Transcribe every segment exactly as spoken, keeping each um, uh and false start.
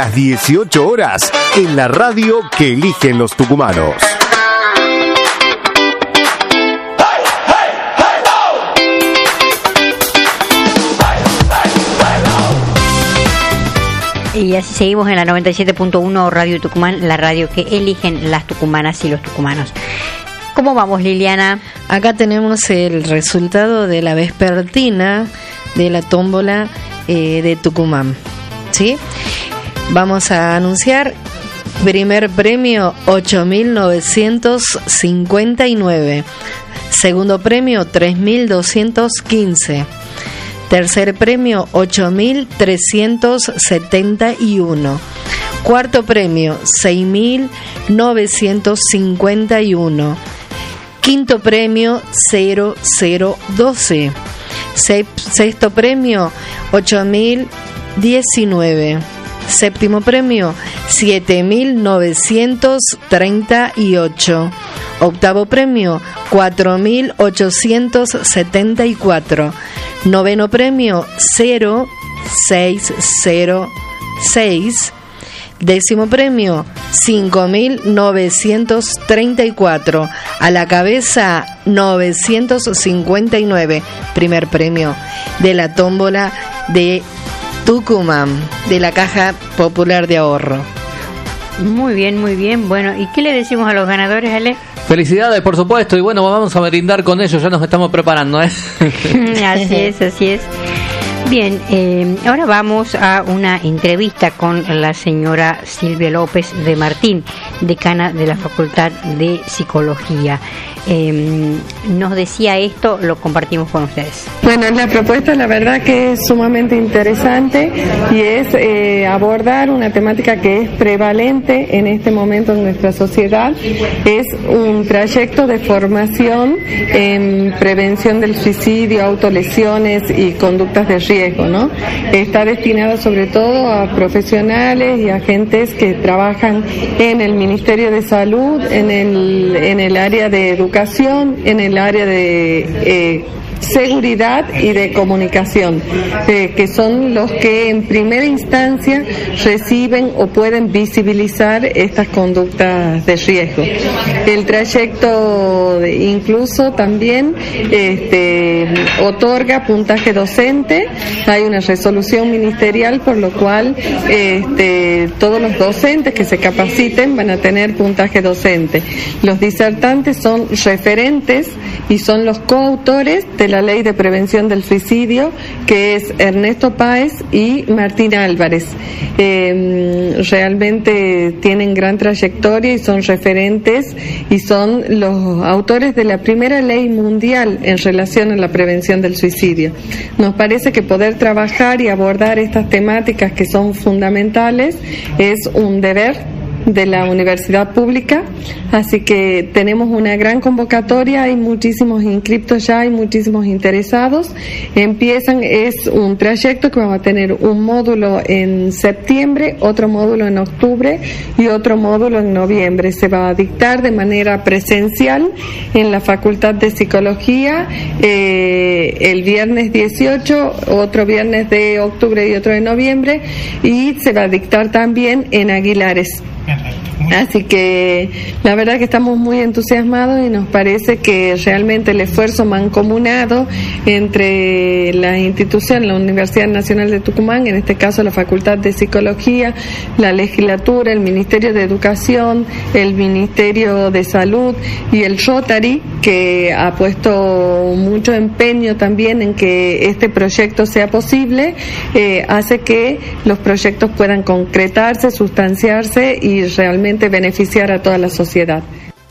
Las dieciocho horas en la radio que eligen los tucumanos. Y así seguimos en la noventa y siete punto uno Radio Tucumán, la radio que eligen las tucumanas y los tucumanos. ¿Cómo vamos, Liliana? Acá tenemos el resultado de la vespertina de la tómbola eh, de Tucumán, ¿sí? Vamos a anunciar primer premio ocho mil novecientos cincuenta y nueve, segundo premio tres mil doscientos quince, tercer premio ocho mil trescientos setenta y uno, cuarto premio seis mil novecientos cincuenta y uno, quinto premio cero cero doce, sexto premio ocho mil diecinueve, séptimo premio siete mil novecientos treinta y ocho, octavo premio cuatro mil ochocientos setenta y cuatro, noveno premio cero seis cero seis, décimo premio cinco mil novecientos treinta y cuatro, a la cabeza novecientos cincuenta y nueve, primer premio de la tómbola de Tucumán, de la Caja Popular de Ahorro. Muy bien, muy bien. Bueno, ¿y qué le decimos a los ganadores, Ale? Felicidades, por supuesto, y bueno, vamos a brindar con ellos, ya nos estamos preparando, ¿eh? Así es, así es. Bien, eh, ahora vamos a una entrevista con la señora Silvia López de Martín, decana de la Facultad de Psicología. Eh, nos decía esto, lo compartimos con ustedes. Bueno, la propuesta la verdad que es sumamente interesante y es eh, abordar una temática que es prevalente en este momento en nuestra sociedad. Es un trayecto de formación en prevención del suicidio, autolesiones y conductas de riesgo, ¿no? Está destinado sobre todo a profesionales y agentes que trabajan en el Ministerio de Salud, en el, en el área de educación, en el área de eh, seguridad y de comunicación, eh, que son los que en primera instancia reciben o pueden visibilizar estas conductas de riesgo. El trayecto de, incluso también este, otorga puntaje docente. Hay una resolución ministerial por lo cual este, todos los docentes que se capaciten van a tener puntaje docente. Los disertantes son referentes y son los coautores de la Ley de Prevención del Suicidio, que es Ernesto Páez y Martín Álvarez. Eh, realmente tienen gran trayectoria y son referentes y son los autores de la primera ley mundial en relación a la prevención del suicidio. Nos parece que poder trabajar y abordar estas temáticas que son fundamentales es un deber de la universidad pública, así que tenemos una gran convocatoria, hay muchísimos inscriptos ya, hay muchísimos interesados. Empiezan, es un trayecto que vamos a tener un módulo en septiembre, otro módulo en octubre y otro módulo en noviembre. Se va a dictar de manera presencial en la Facultad de Psicología eh, el viernes dieciocho, otro viernes de octubre y otro de noviembre, y se va a dictar también en Aguilares. Así que la verdad que estamos muy entusiasmados y nos parece que realmente el esfuerzo mancomunado entre las instituciones, la Universidad Nacional de Tucumán, en este caso la Facultad de Psicología, la Legislatura, el Ministerio de Educación, el Ministerio de Salud y el Rotary, que ha puesto mucho empeño también en que este proyecto sea posible, eh, hace que los proyectos puedan concretarse, sustanciarse y realmente beneficiar a toda la sociedad.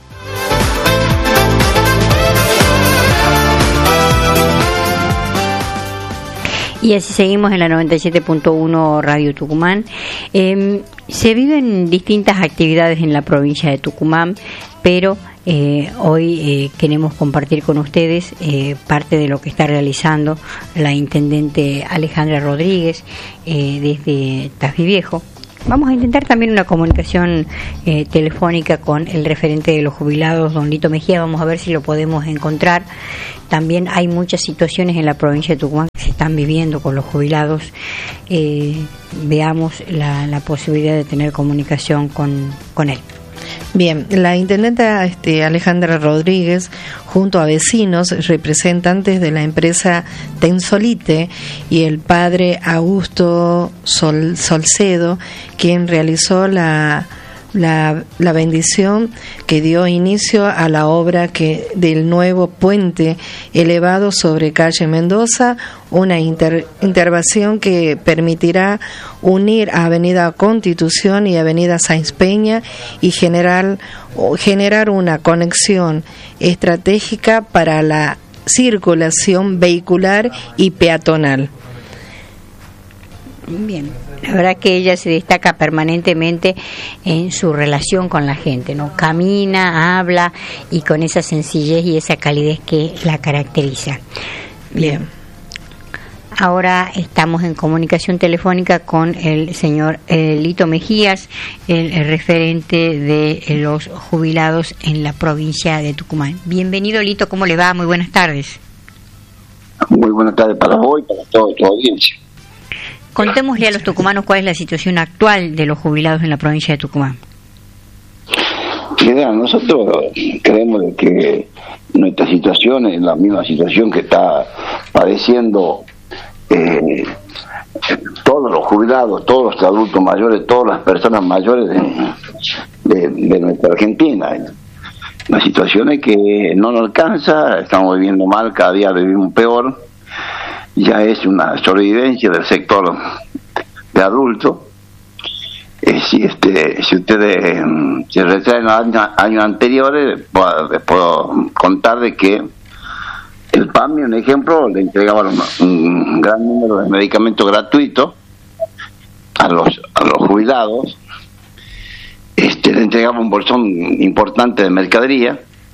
Y así seguimos en la noventa y siete punto uno Radio Tucumán. Eh, se viven distintas actividades en la provincia de Tucumán, pero eh, hoy eh, queremos compartir con ustedes eh, parte de lo que está realizando la intendente Alejandra Rodríguez eh, desde Tafí Viejo. Vamos a intentar también una comunicación eh, telefónica con el referente de los jubilados, don Lito Mejía. Vamos a ver si lo podemos encontrar. También hay muchas situaciones en la provincia de Tucumán que se están viviendo con los jubilados, eh, veamos la, la posibilidad de tener comunicación con, con él. Bien, la intendenta este, Alejandra Rodríguez, junto a vecinos, representantes de la empresa Tensolite y el padre Augusto Sol, Solcedo, quien realizó la, la, la bendición que dio inicio a la obra que del nuevo puente elevado sobre calle Mendoza, una inter, intervención que permitirá unir a Avenida Constitución y Avenida Sáenz Peña y generar, generar una conexión estratégica para la circulación vehicular y peatonal. Bien, la verdad que ella se destaca permanentemente en su relación con la gente, ¿no? Camina, habla y con esa sencillez y esa calidez que la caracteriza. Bien. Ahora estamos en comunicación telefónica con el señor eh, Lito Mejías, el, el referente de eh, los jubilados en la provincia de Tucumán. Bienvenido, Lito, ¿cómo le va? Muy buenas tardes. Muy buenas tardes para vos y para toda tu audiencia. Contémosle a los tucumanos cuál es la situación actual de los jubilados en la provincia de Tucumán. Mira, nosotros creemos de que nuestra situación es la misma situación que está padeciendo eh, todos los jubilados, todos los adultos mayores, todas las personas mayores de, de, de nuestra Argentina. La situación es que no nos alcanza, estamos viviendo mal, cada día vivimos peor. Ya es una sobrevivencia del sector de adultos. Eh, si este si ustedes eh, se retraen a años, años anteriores, les puedo contar de que el P A M I, un ejemplo, le entregaba un gran número de medicamentos gratuitos a los a los jubilados. Este le entregaba un bolsón importante de mercadería.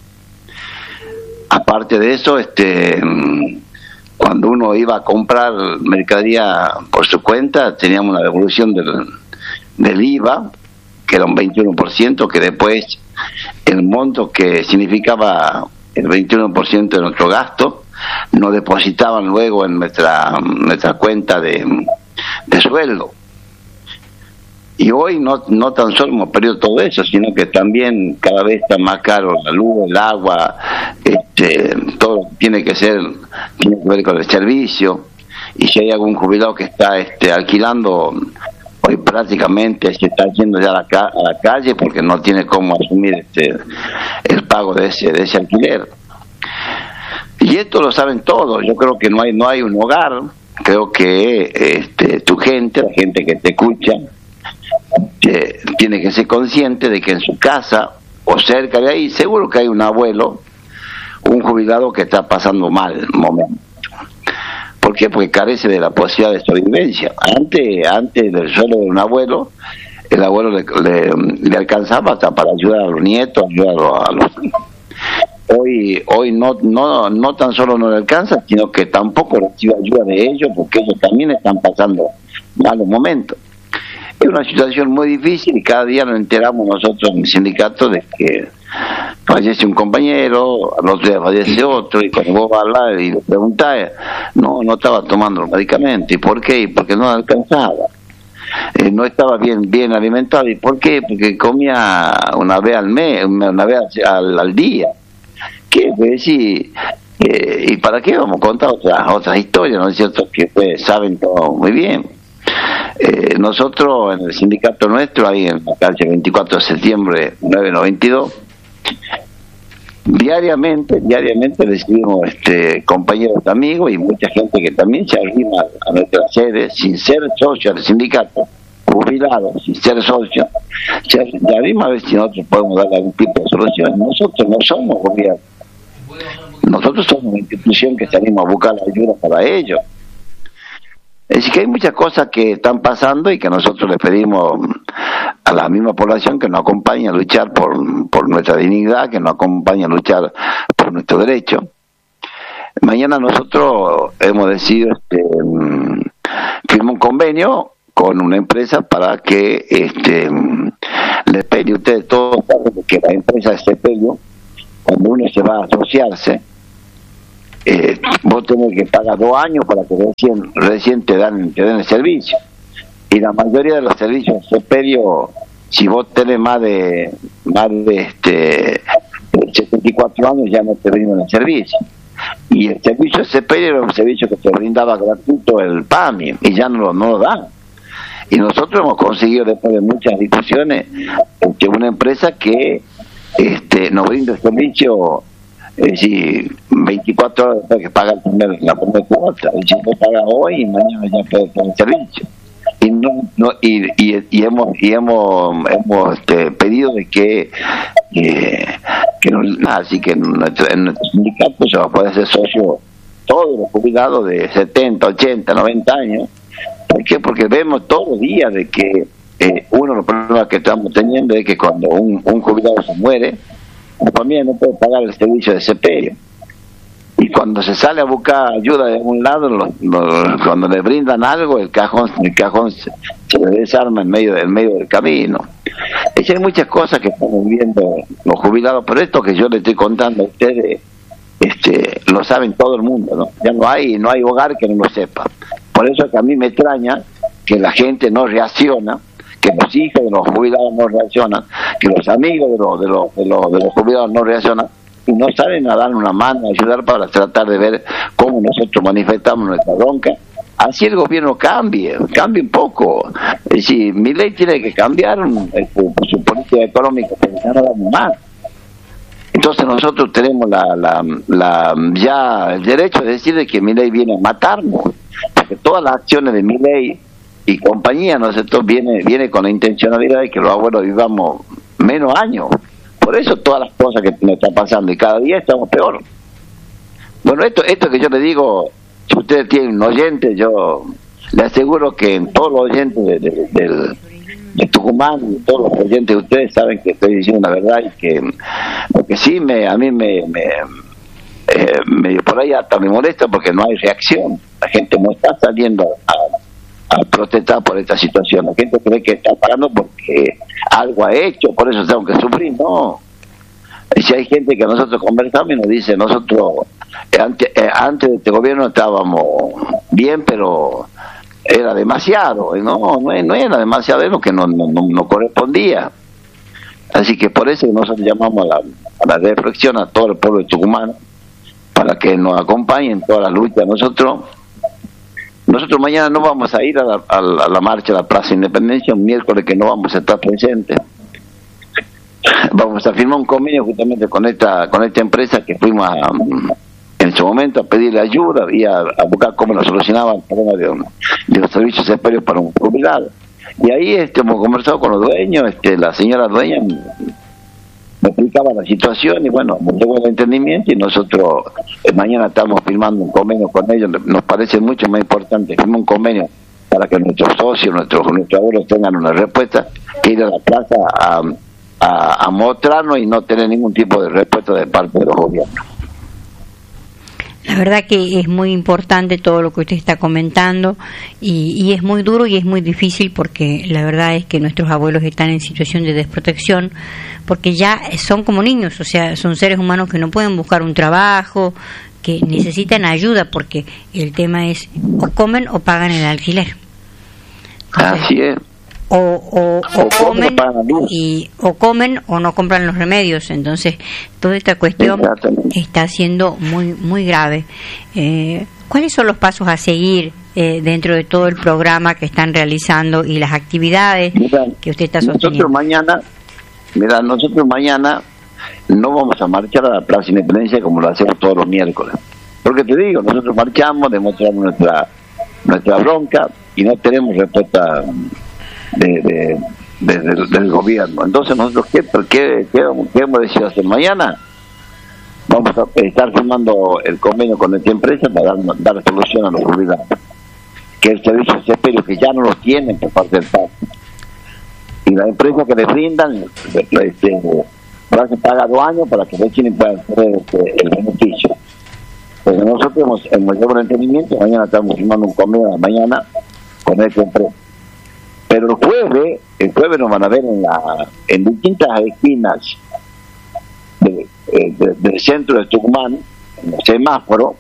Aparte de eso, este cuando uno iba a comprar mercadería por su cuenta, teníamos una devolución del, del I V A, que era un veintiuno por ciento, que después el monto que significaba el veintiuno por ciento de nuestro gasto, nos depositaban luego en nuestra, nuestra cuenta de, de sueldo. Y hoy no no tan solo hemos perdido todo eso, sino que también cada vez está más caro la luz, el agua, este, todo tiene que ser, tiene que ver con el servicio. Y si hay algún jubilado que está este, alquilando, hoy prácticamente se está yendo ya a la, ca- a la calle porque no tiene cómo asumir este el pago de ese de ese alquiler. Y esto lo saben todos. Yo creo que no hay no hay un hogar. Creo que este tu gente, la gente que te escucha, que tiene que ser consciente de que en su casa o cerca de ahí seguro que hay un abuelo, un jubilado que está pasando mal momento. ¿Por qué? Porque carece de la posibilidad de sobrevivencia. Antes antes del sueldo de un abuelo, el abuelo le, le, le alcanzaba hasta para ayudar a los nietos, ayudar a los hoy hoy no no no tan solo no le alcanza, sino que tampoco recibe ayuda de ellos, porque ellos también están pasando malos momentos. Es una situación muy difícil y cada día nos enteramos nosotros en el sindicato de que fallece un compañero, al otro día fallece otro, y cuando vos vas a hablar y le preguntás, no, no estaba tomando los medicamentos. ¿Y por qué? Porque no alcanzaba. Eh, no estaba bien bien alimentado. ¿Y por qué? Porque comía una vez al mes, una vez al, al día. ¿Qué? Pues decir, eh, ¿y para qué vamos a contar otras otras historias? ¿No es cierto? Que pues, saben todo muy bien. Eh, nosotros en el sindicato nuestro, ahí en la calle veinticuatro de septiembre nueve noventa y dos, diariamente diariamente recibimos este compañeros, amigos y mucha gente que también se arrima a nuestra sede sin ser socio del sindicato, jubilados, sin ser socio, se arrima a ver si nosotros podemos dar algún tipo de solución. Nosotros no somos gobierno, nosotros somos una institución que se anima a buscar la ayuda para ellos. Es decir, que hay muchas cosas que están pasando y que nosotros le pedimos a la misma población que nos acompañe a luchar por, por nuestra dignidad, que nos acompañe a luchar por nuestro derecho. Mañana nosotros hemos decidido este, firmar un convenio con una empresa para que este, les pegue. Ustedes todos saben que la empresa de sepelio, cuando uno se va a asociarse, eh, vos tenés que pagar dos años para que recién, recién te dan, te den el servicio. Y la mayoría de los servicios superiores, si vos tenés más de más de este setenta y cuatro años, ya no te brindan el servicio. Y el servicio superior era un servicio que te brindaba gratuito el PAMI, y ya no, no lo dan. Y nosotros hemos conseguido, después de muchas discusiones, que una empresa que este nos brinda el servicio, es decir, veinticuatro horas después que paga el primer, la primera cuota, y si no paga hoy, mañana ya puede tener el servicio. Y no, no y, y, y hemos y hemos hemos este, pedido de que eh, que no, así que en nuestro, en nuestro sindicato se va a poder ser socio todos los jubilados de setenta, ochenta, noventa años. ¿Por qué? Porque vemos todos los días de que eh, uno de los problemas que estamos teniendo es que cuando un, un jubilado se muere, la familia no puede pagar el servicio de sepelio. Y cuando se sale a buscar ayuda de algún lado, lo, lo, cuando le brindan algo, el cajón el cajón se, se le desarma en medio, en medio del camino. Es hay muchas cosas que estamos viendo los jubilados, pero esto que yo les estoy contando a ustedes, este, lo saben todo el mundo, ¿no? Ya no hay, no hay hogar que no lo sepa. Por eso es que a mí me extraña que la gente no reacciona, que los hijos de los jubilados no reaccionan, que los amigos de los, de los, de los, de los jubilados no reaccionan, y no salen a dar una mano, a ayudar para tratar de ver cómo nosotros manifestamos nuestra bronca. Así el gobierno cambie, cambie un poco. Es decir, mi ley tiene que cambiar eh, su, su política económica, porque ya no damos más. Entonces nosotros tenemos la, la, la ya el derecho de decir de que mi ley viene a matarnos, porque todas las acciones de mi ley y compañía, nosotros viene viene con la intencionalidad de que los abuelos vivamos menos años. Por eso todas las cosas que me están pasando, y cada día estamos peor. Bueno, esto esto que yo le digo, si ustedes tienen un oyente, yo le aseguro que en todos los oyentes de, de, de, de Tucumán, y todos los oyentes de ustedes saben que estoy diciendo la verdad, y que lo que sí me a mí me, me, eh, me por ahí hasta me molesta, porque no hay reacción. La gente no está saliendo a, a protestar por esta situación. La gente cree que está pagando porque algo ha hecho, por eso tengo que sufrir. No. Si hay gente que nosotros conversamos y nos dice, nosotros eh, antes, eh, antes de este gobierno estábamos bien, pero era demasiado. No, no, no era demasiado, es lo que no, no, no, no correspondía. Así que por eso nosotros llamamos a la, a la reflexión a todo el pueblo de Tucumán, para que nos acompañen en toda la lucha. Nosotros nosotros mañana no vamos a ir a la, a la, a la marcha a la Plaza Independencia, un miércoles que no vamos a estar presentes. Vamos a firmar un convenio justamente con esta con esta empresa que fuimos a, en su momento a pedirle ayuda y a, a buscar cómo nos solucionaban el problema de, un, de los servicios especiales para un jubilado. Y ahí este, hemos conversado con los dueños, este, la señora dueña me explicaba la situación, y bueno, nos llegó el entendimiento, y nosotros eh, mañana estamos firmando un convenio con ellos. Nos parece mucho más importante firmar un convenio para que nuestros socios, nuestros, nuestros abuelos tengan una respuesta, que ir a la plaza a, a, a mostrarnos y no tener ningún tipo de respuesta de parte de los gobiernos. La verdad que es muy importante todo lo que usted está comentando, y, y es muy duro y es muy difícil, porque la verdad es que nuestros abuelos están en situación de desprotección, porque ya son como niños, o sea, son seres humanos que no pueden buscar un trabajo, que necesitan ayuda, porque el tema es o comen o pagan el alquiler. Entonces, así es. O, o, o comen y o comen o no compran los remedios. Entonces toda esta cuestión está siendo muy muy grave. Eh, ¿cuáles son los pasos a seguir eh, dentro de todo el programa que están realizando y las actividades mira, que usted está sosteniendo? Nosotros mañana, mira, nosotros mañana no vamos a marchar a la Plaza Independencia como lo hacemos todos los miércoles, porque te digo, nosotros marchamos, demostramos nuestra nuestra bronca y no tenemos respuesta De, de, de, de, del gobierno. Entonces nosotros ¿qué, qué, qué, qué hemos decidido hacer mañana? Vamos a estar firmando el convenio con esta empresa para dar, dar solución a los jubilados, que el servicio de sepelio que ya no lo tienen por parte del P A S, y la empresa que les brindan este, van a pagar dos años para que recién puedan tener este, el beneficio. Pero nosotros hemos, hemos llegado al entendimiento. Mañana estamos firmando un convenio mañana con esta empresa. Pero el jueves, el jueves nos van a ver en la en distintas esquinas de, de, de, del centro de Tucumán, en el semáforo,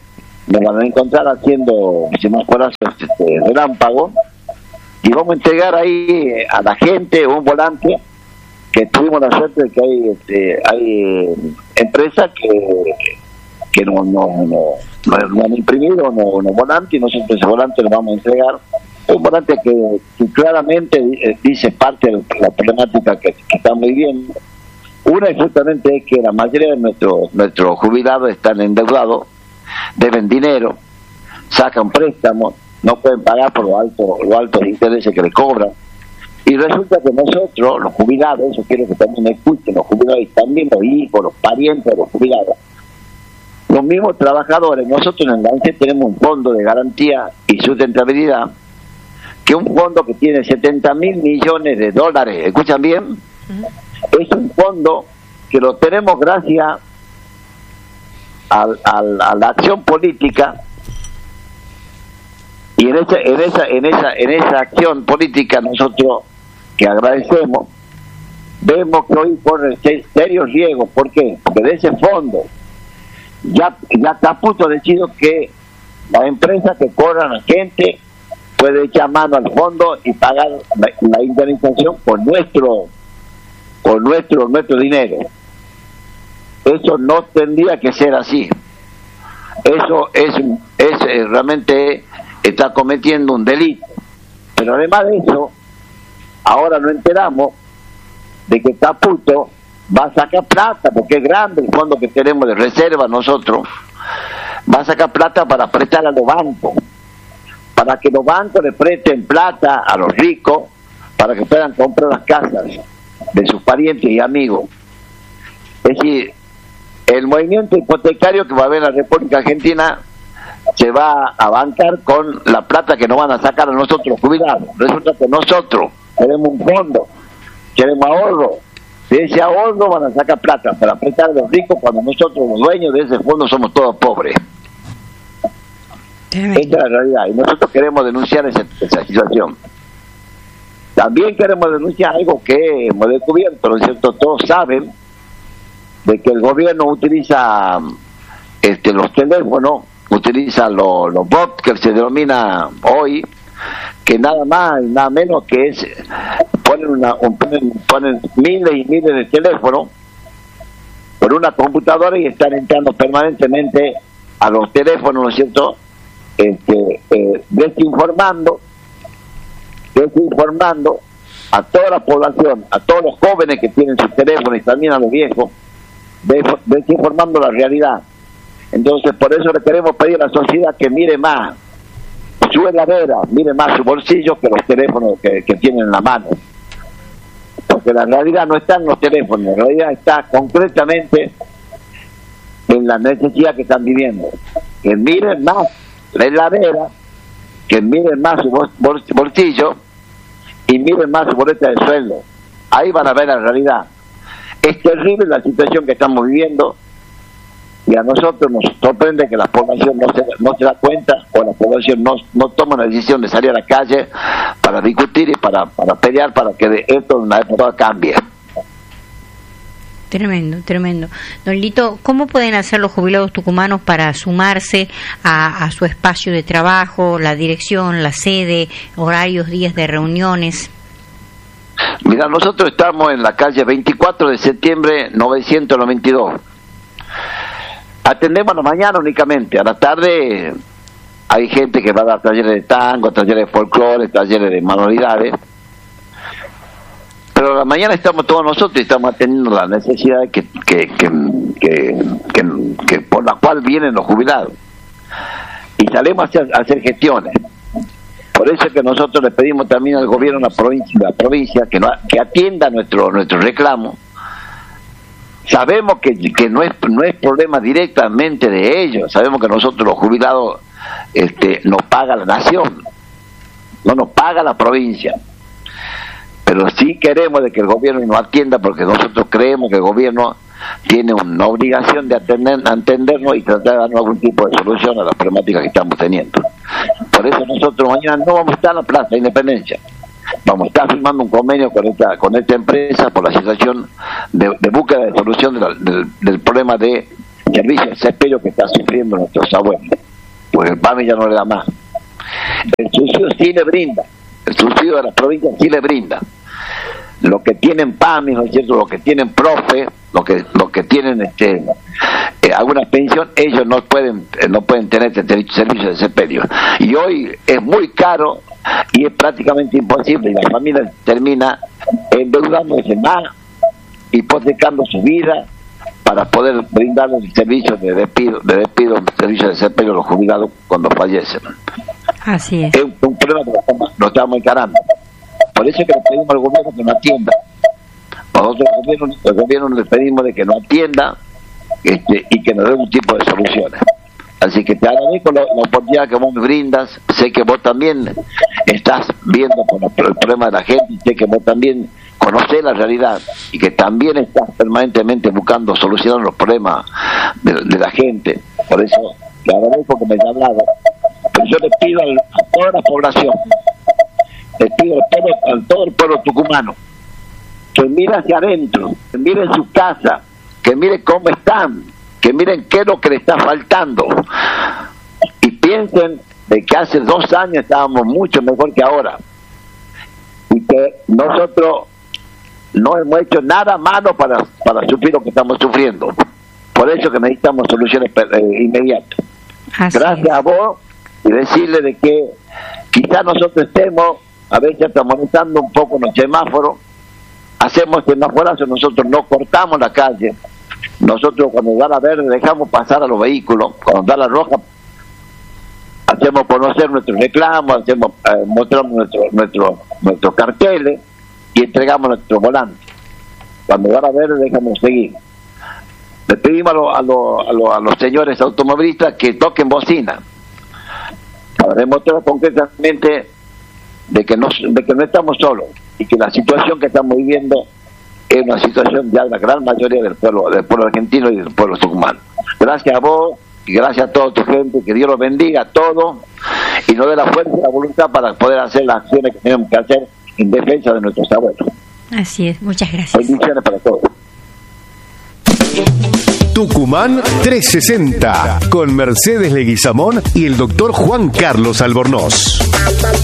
nos van a encontrar haciendo semáforos este, relámpago, y vamos a entregar ahí a la gente un volante que tuvimos la suerte de que hay este, hay eh, empresas que que no no, no, no, no han imprimido no, no volante, y nosotros ese volante lo vamos a entregar, un volante que, que claramente eh, dice parte de la problemática que, que estamos viviendo. Una es justamente que la mayoría de nuestros nuestros jubilados están endeudados, deben dinero, sacan préstamos, no pueden pagar por los altos los altos intereses que le cobran, y resulta que nosotros, los jubilados, eso quiero que también escuchen, los jubilados y también los hijos, los parientes de los jubilados, los mismos trabajadores, nosotros en el ANSES tenemos un fondo de garantía y sustentabilidad, que es un fondo que tiene setenta mil millones de dólares, ¿escuchan bien? Uh-huh. Es un fondo que lo tenemos gracias al, al, a la acción política, y en esa, en esa, en esa, en esa acción política nosotros, que agradecemos, vemos que hoy corren serios riesgos. ¿Por qué? Porque de ese fondo ya ya está a punto de decir que las empresas que cobran a gente puede echar mano al fondo y pagar la, la indemnización con nuestro con nuestro nuestro dinero. Eso no tendría que ser así. Eso es, es eh, realmente está cometiendo un delito. Pero además de eso, ahora nos enteramos de que Caputo va a sacar plata, porque es grande el fondo que tenemos de reserva nosotros, va a sacar plata para prestar a los bancos, para que los bancos le presten plata a los ricos, para que puedan comprar las casas de sus parientes y amigos. Es decir, el movimiento hipotecario que va a haber en la República Argentina se va a bancar con la plata que nos van a sacar a nosotros los jubilados. Resulta que nosotros tenemos un fondo, tenemos ahorro, de ese ahorro van a sacar plata para prestar a los ricos, cuando nosotros los dueños de ese fondo somos todos pobres. Esa es la realidad, y nosotros queremos denunciar esa, esa situación. También queremos denunciar algo que hemos descubierto, ¿no es cierto? Todos saben de que el gobierno utiliza este los teléfonos, utiliza los, los bots, que se denomina hoy, que nada más y nada menos que es ponen, una, un, ponen, ponen miles y miles de teléfonos por una computadora y están entrando permanentemente a los teléfonos, ¿no es cierto? Este, eh, desinformando desinformando a toda la población, a todos los jóvenes que tienen sus teléfonos y también a los viejos, desinformando la realidad. Entonces, por eso le queremos pedir a la sociedad que mire más su heladera, mire más su bolsillo que los teléfonos que, que tienen en la mano. Porque la realidad no está en los teléfonos, la realidad está concretamente en la necesidad que están viviendo. Que miren más la heladera, que miren más su bol, bolsillo y miren más su boleta de sueldo. Ahí van a ver la realidad. Es terrible la situación que estamos viviendo, y a nosotros nos sorprende que la población no se, no se da cuenta, o la población no, no toma la decisión de salir a la calle para discutir y para, para pelear para que esto en una época cambie. Tremendo, tremendo. Don Lito, ¿cómo pueden hacer los jubilados tucumanos para sumarse a, a su espacio de trabajo, la dirección, la sede, horarios, días de reuniones? Mira, nosotros estamos en la calle veinticuatro de septiembre novecientos noventa y dos. Atendemos a la mañana únicamente, a la tarde hay gente que va a dar talleres de tango, talleres de folclore, talleres de manualidades, pero a la mañana estamos todos nosotros y estamos atendiendo las necesidades que, que, que, que, que, que por las cuales vienen los jubilados, y salimos a hacer, a hacer gestiones. Por eso es que nosotros le pedimos también al gobierno de la provincia, la provincia que, no, que atienda nuestro nuestro reclamo. Sabemos que, que no es no es problema directamente de ellos, sabemos que nosotros los jubilados este, nos paga la nación, no nos paga la provincia, pero sí queremos de que el gobierno nos atienda, porque nosotros creemos que el gobierno tiene una obligación de atender, atendernos y tratar de darnos algún tipo de solución a las problemáticas que estamos teniendo. Por eso nosotros mañana no vamos a estar en la Plaza de Independencia, vamos a estar firmando un convenio con esta con esta empresa por la situación de, de búsqueda de solución de la, del, del problema de servicios de sepelio que está sufriendo nuestros abuelos. porque el PAMI ya no le da más. El subsidio sí le brinda, el subsidio de la provincia sí le brinda. Los que tienen PAMI, ¿no es cierto?, los que tienen profe, los que los que tienen este eh, alguna pensión, ellos no pueden eh, no pueden tener este servicio de sepelio. Y hoy es muy caro y es prácticamente imposible, y la familia termina endeudándose más, hipotecando su vida para poder brindarles el servicio de despido, de despido, servicio de sepelio a los jubilados cuando fallecen. Así es. Es un, un problema que lo estamos, lo estamos encarando. Por eso es que le pedimos al gobierno que no atienda. Nosotros al gobierno, al gobierno le pedimos de que no atienda este, y que nos dé un tipo de soluciones. Así que te agradezco la, la oportunidad que vos me brindas. Sé que vos también estás viendo por el, por el problema de la gente, y sé que vos también conocés la realidad y que también estás permanentemente buscando solucionar los problemas de, de la gente. Por eso te agradezco que me hayas hablado. Pero yo le pido al, a toda la población, le pido a todo, a todo el pueblo tucumano, que mire hacia adentro, que mire en su casa, que mire cómo están, que miren qué es lo que le está faltando, y piensen de que hace dos años estábamos mucho mejor que ahora, y que nosotros no hemos hecho nada malo para, para sufrir lo que estamos sufriendo. Por eso que necesitamos soluciones eh, inmediatas. Así Gracias es. a vos, y decirle de que quizás nosotros estemos, a veces estamos molestando un poco en los semáforos, hacemos semáforos, nosotros no cortamos la calle, nosotros cuando da la verde dejamos pasar a los vehículos, cuando da la roja hacemos conocer nuestros reclamos, hacemos eh, mostramos nuestros nuestro, nuestros carteles y entregamos nuestro volante. Cuando da la verde dejamos seguir. Le pedimos a, lo, a, lo, a, lo, a los señores automovilistas que toquen bocina para demostrar concretamente de que no de que no estamos solos y que la situación que estamos viviendo es una situación ya de la gran mayoría del pueblo del pueblo argentino y del pueblo tucumano. Gracias a vos y gracias a toda tu gente, que Dios los bendiga a todos y nos dé la fuerza y la voluntad para poder hacer las acciones que tenemos que hacer en defensa de nuestros abuelos. Así es, muchas gracias. Bendiciones para todos. Tucumán trescientos sesenta con Mercedes Leguizamón y el doctor Juan Carlos Albornoz.